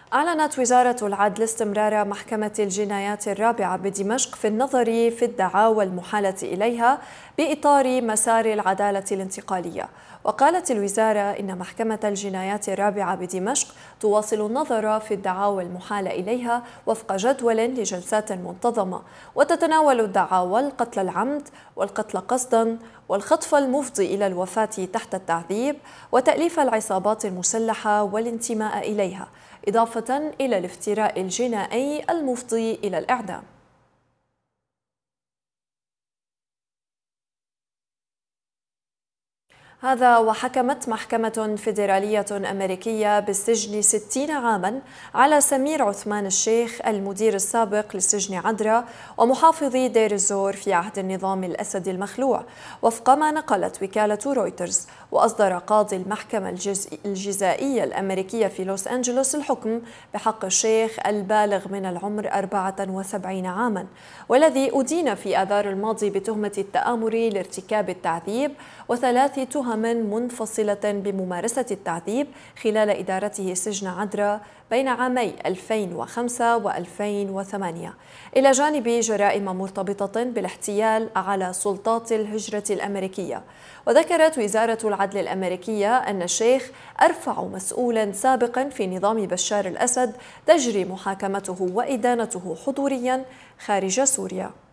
أعلنت وزارة العدل استمرار محكمة الجنايات الرابعة بدمشق في النظر في الدعاوى المحالة إليها بإطار مسار العدالة الانتقالية. وقالت الوزارة إن محكمة الجنايات الرابعة بدمشق تواصل النظر في الدعاوى المحالة إليها وفق جدول لجلسات منتظمة، وتتناول الدعاوى القتل العمد والقتل قصدا والخطف المفضي إلى الوفاة تحت التعذيب وتأليف العصابات المسلحة والانتماء إليها، إضافة إلى الافتراء الجنائي المفضي إلى الإعدام. هذا وحكمت محكمة فيدرالية أمريكية بالسجن 60 عاما على سمير عثمان الشيخ المدير السابق لسجن عدرا ومحافظ دير الزور في عهد النظام الأسدي المخلوع، وفق ما نقلت وكالة رويترز. وأصدر قاضي المحكمة الجزائية الأمريكية في لوس أنجلوس الحكم بحق الشيخ البالغ من العمر 74 عاما، والذي أدين في آذار الماضي بتهمة التآمر لارتكاب التعذيب وثلاث تهم منفصلة بممارسة التعذيب خلال إدارته سجن عدرا بين عامي 2005 و2008، إلى جانب جرائم مرتبطة بالاحتيال على سلطات الهجرة الأمريكية. وذكرت وزارة العدل الأمريكية أن الشيخ أرفع مسؤولا سابقا في نظام بشار الأسد تجري محاكمته وإدانته حضوريا خارج سوريا.